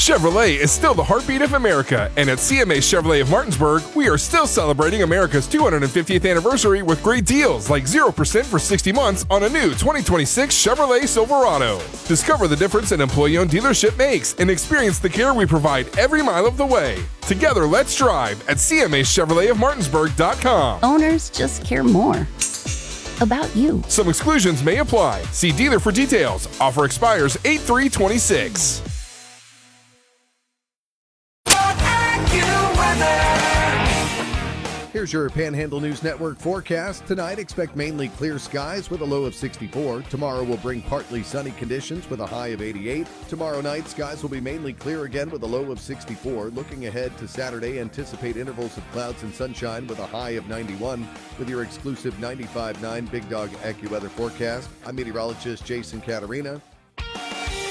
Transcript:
Chevrolet is still the heartbeat of America, and at CMA Chevrolet of Martinsburg, we are still celebrating America's 250th anniversary with great deals like 0% for 60 months on a new 2026 Chevrolet Silverado. Discover the difference an employee-owned dealership makes and experience the care we provide every mile of the way. Together, let's drive at CMAChevroletofMartinsburg.com. Owners just care more about you. Some exclusions may apply. See dealer for details. Offer expires 8/3/26. Here's your Panhandle News Network forecast. Tonight, expect mainly clear skies with a low of 64. Tomorrow will bring partly sunny conditions with a high of 88. Tomorrow night, skies will be mainly clear again with a low of 64. Looking ahead to Saturday, anticipate intervals of clouds and sunshine with a high of 91. With your exclusive 95.9 Big Dog AccuWeather forecast, I'm meteorologist Jason Caterina.